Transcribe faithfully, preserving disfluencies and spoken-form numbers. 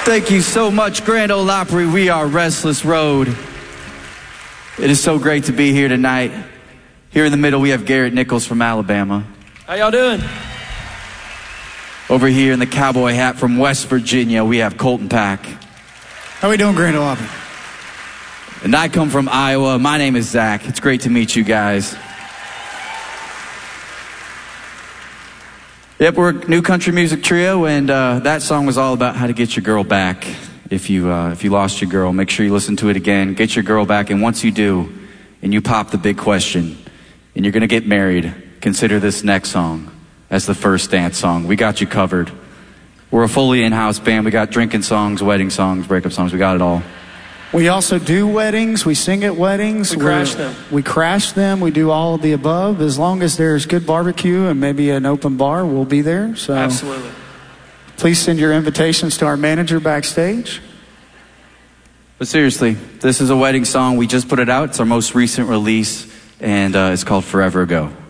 Thank you so much, Grand Ole Opry. We are Restless Road. It is so great to be here tonight. Here in the middle, we have Garrett Nichols from Alabama. How y'all doing? Over here in the cowboy hat from West Virginia, we have Colton Pack. How we doing, Grand Ole Opry? And I come from Iowa. My name is Zach. It's great to meet you guys. Yep, we're a new country music trio, and uh, that song was all about how to get your girl back. If you uh, if you lost your girl, make sure you listen to it again. Get your girl back, and once you do, and you pop the big question, and you're going to get married, consider this next song as the first dance song. We got you covered. We're a fully in-house band. We got drinking songs, wedding songs, breakup songs. We got it all. We also do weddings. We sing at weddings. We crash them. We crash them. We do all of the above. As long as there's good barbecue and maybe an open bar, we'll be there. So absolutely. Please send your invitations to our manager backstage. But seriously, this is a wedding song. We just put it out. It's our most recent release, and uh, it's called Forever Ago.